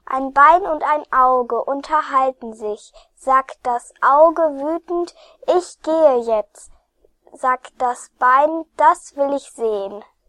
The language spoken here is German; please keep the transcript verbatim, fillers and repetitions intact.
Ein Bein und ein Auge unterhalten sich. Sagt das Auge wütend, ich gehe jetzt. Sagt das Bein, das will ich sehen.